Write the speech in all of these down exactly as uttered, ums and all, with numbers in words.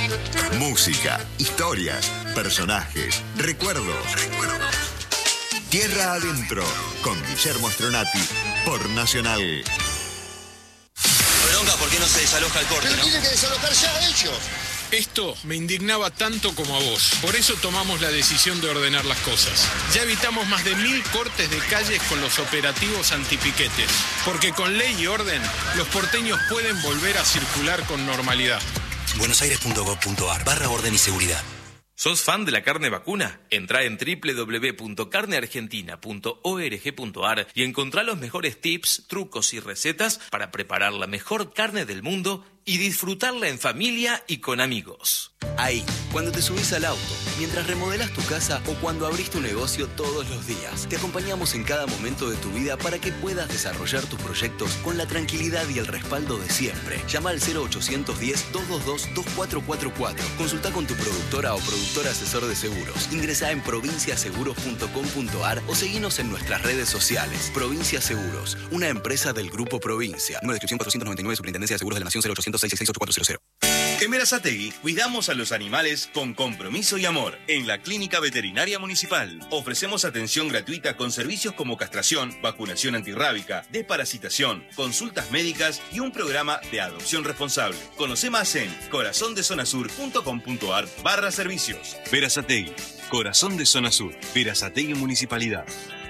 Música, historias, personajes, recuerdos. Recuerdos. Tierra Adentro, con Guillermo Stronati, por Nacional. Bronca, ¿por qué no se desaloja el corte, Pero no? tienen que desalojar ya ellos. Esto me indignaba tanto como a vos. Por eso tomamos la decisión de ordenar las cosas. Ya evitamos más de mil cortes de calles con los operativos antipiquetes. Porque con ley y orden, los porteños pueden volver a circular con normalidad. buenosaires.gov.ar barra orden y seguridad. ¿Sos fan de la carne vacuna? Entrá en doble u doble u doble u punto carne argentina punto org punto a r y encontrá los mejores tips, trucos y recetas para preparar la mejor carne del mundo y disfrutarla en familia y con amigos. Ahí, cuando te subís al auto, mientras remodelás tu casa o cuando abrís tu negocio todos los días, te acompañamos en cada momento de tu vida para que puedas desarrollar tus proyectos con la tranquilidad y el respaldo de siempre. Llama al cero ochocientos diez, doscientos veintidós, veinticuatro cuarenta y cuatro. Consulta con tu productora o productor asesor de seguros. Ingresá en provincia seguros punto com punto a r o seguinos en nuestras redes sociales. Provincia Seguros, una empresa del Grupo Provincia. Número de inscripción cuatrocientos noventa y nueve, Superintendencia de Seguros de la Nación, cero ochocientos seis seis seis ocho cuatro cero cero. En Berazategui cuidamos a los animales con compromiso y amor. En la Clínica Veterinaria Municipal ofrecemos atención gratuita con servicios como castración, vacunación antirrábica, desparasitación, consultas médicas y un programa de adopción responsable. Conoce más en corazondezonasur punto com punto a r barra servicios. Berazategui, Corazón de Zona Sur, Berazategui Municipalidad.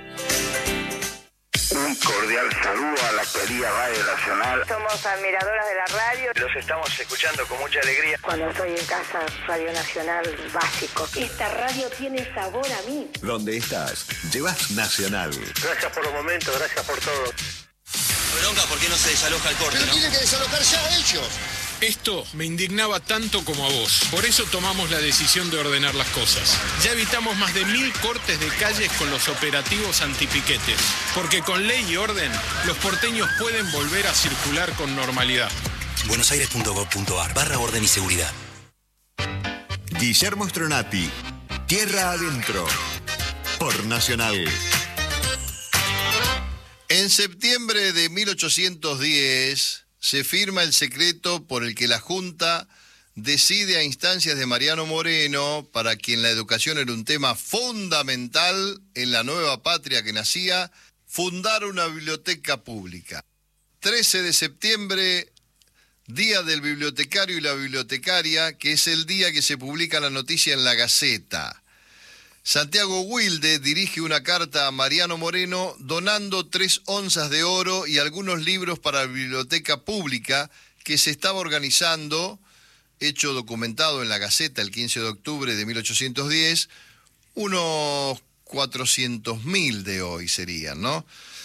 Un cordial saludo a la querida Radio Nacional. Somos admiradoras de la radio. Los estamos escuchando con mucha alegría. Cuando estoy en casa, Radio Nacional básico. Esta radio tiene sabor a mí. ¿Dónde estás? Llevas Nacional. Gracias por los momentos, gracias por todo. Bronca, ¿por qué no se desaloja el corte, Pero no? tienen que desalojar ya ellos. Esto me indignaba tanto como a vos. Por eso tomamos la decisión de ordenar las cosas. Ya evitamos más de mil cortes de calles con los operativos antipiquetes. Porque con ley y orden, los porteños pueden volver a circular con normalidad. buenosaires.gov punto a r barra orden y seguridad. Guillermo Stronati, Tierra Adentro, por Nacional. En septiembre de mil ochocientos diez se firma el secreto por el que la Junta decide a instancias de Mariano Moreno, para quien la educación era un tema fundamental en la nueva patria que nacía, fundar una biblioteca pública. trece de septiembre, Día del Bibliotecario y la Bibliotecaria, que es el día que se publica la noticia en la Gaceta. Santiago Wilde dirige una carta a Mariano Moreno donando tres onzas de oro y algunos libros para la biblioteca pública que se estaba organizando, hecho documentado en la Gaceta el quince de octubre de mil ochocientos diez, unos cuatrocientos mil de hoy serían, ¿no?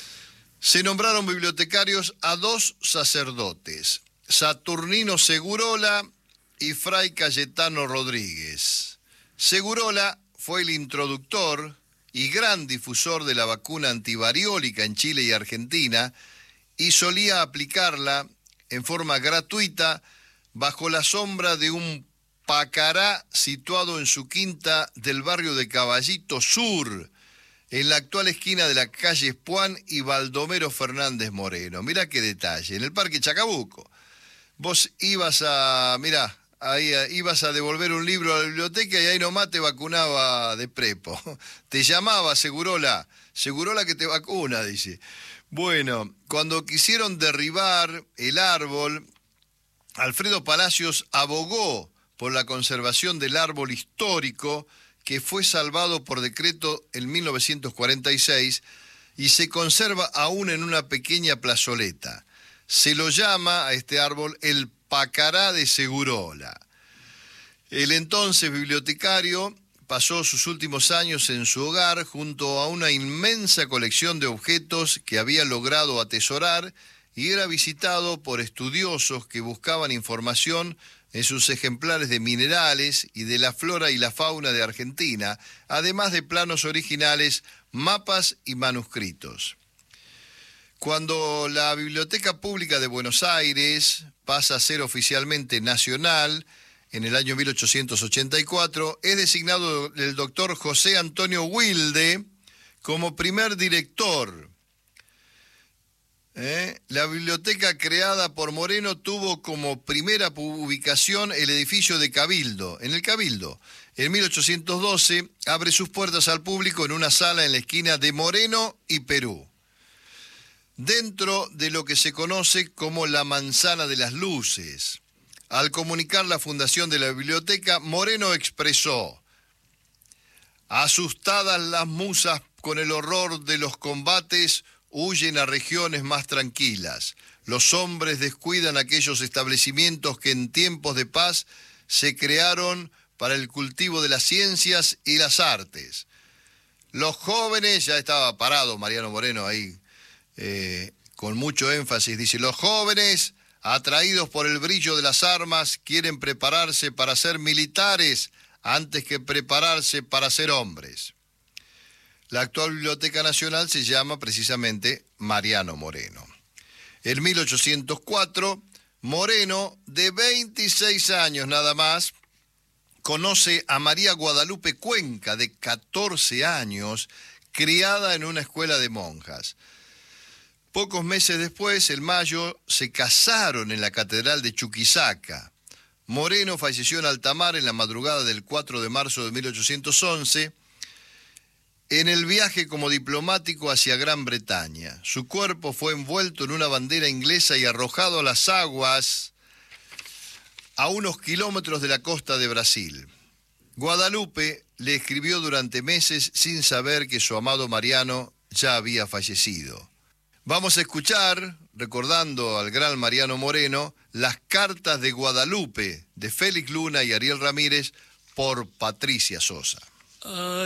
Se nombraron bibliotecarios a dos sacerdotes, Saturnino Segurola y Fray Cayetano Rodríguez. Segurola fue el introductor y gran difusor de la vacuna antivariólica en Chile y Argentina y solía aplicarla en forma gratuita bajo la sombra de un pacará situado en su quinta del barrio de Caballito Sur, en la actual esquina de la calle Espuán y Baldomero Fernández Moreno. Mirá qué detalle, en el Parque Chacabuco. Vos ibas a, mirá, ahí ibas a devolver un libro a la biblioteca y ahí nomás te vacunaba de prepo. Te llamaba Segurola, Segurola que te vacuna, dice. Bueno, cuando quisieron derribar el árbol, Alfredo Palacios abogó por la conservación del árbol histórico que fue salvado por decreto en mil novecientos cuarenta y seis y se conserva aún en una pequeña plazoleta. Se lo llama a este árbol el Pacará de Segurola. El entonces bibliotecario pasó sus últimos años en su hogar junto a una inmensa colección de objetos que había logrado atesorar y era visitado por estudiosos que buscaban información en sus ejemplares de minerales y de la flora y la fauna de Argentina, además de planos originales, mapas y manuscritos. Cuando la Biblioteca Pública de Buenos Aires pasa a ser oficialmente nacional, en el año mil ochocientos ochenta y cuatro, es designado el doctor José Antonio Wilde como primer director. ¿Eh? La biblioteca creada por Moreno tuvo como primera ubicación el edificio de Cabildo, en el Cabildo. En mil ochocientos doce abre sus puertas al público en una sala en la esquina de Moreno y Perú, dentro de lo que se conoce como la Manzana de las Luces. Al comunicar la fundación de la biblioteca, Moreno expresó: asustadas las musas con el horror de los combates, huyen a regiones más tranquilas. Los hombres descuidan aquellos establecimientos que en tiempos de paz se crearon para el cultivo de las ciencias y las artes. Los jóvenes, ya estaba parado Mariano Moreno ahí, eh, con mucho énfasis, dice, los jóvenes, atraídos por el brillo de las armas, quieren prepararse para ser militares antes que prepararse para ser hombres. La actual Biblioteca Nacional se llama precisamente Mariano Moreno. En mil ochocientos cuatro, Moreno, de veintiséis años nada más, conoce a María Guadalupe Cuenca, de catorce años, criada en una escuela de monjas. Pocos meses después, en mayo, se casaron en la Catedral de Chuquisaca. Moreno falleció en alta mar en la madrugada del cuatro de marzo de mil ochocientos once, en el viaje como diplomático hacia Gran Bretaña. Su cuerpo fue envuelto en una bandera inglesa y arrojado a las aguas a unos kilómetros de la costa de Brasil. Guadalupe le escribió durante meses sin saber que su amado Mariano ya había fallecido. Vamos a escuchar, recordando al gran Mariano Moreno, las cartas de Guadalupe de Félix Luna y Ariel Ramírez por Patricia Sosa.